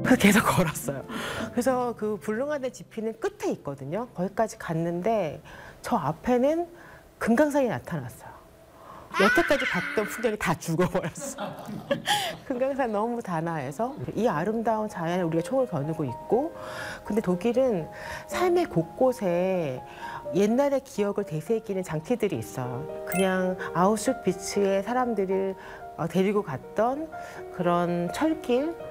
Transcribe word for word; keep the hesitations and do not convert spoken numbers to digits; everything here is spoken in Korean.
그래서 계속 걸었어요. 그래서 그 불릉하대 지피는 끝에 있거든요. 거기까지 갔는데 저 앞에는 금강산이 나타났어요. 여태까지 봤던 풍경이 다 죽어버렸어. 금강산 너무 단아해서 이 아름다운 자연에 우리가 총을 겨누고 있고, 근데 독일은 삶의 곳곳에 옛날의 기억을 되새기는 장치들이 있어요. 그냥 아우슈비츠에 사람들을 데리고 갔던 그런 철길,